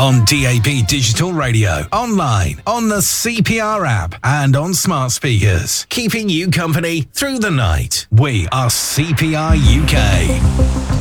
on DAB Digital Radio, online, on the CPR app, and on smart speakers. Keeping you company through the night. We are CPR UK.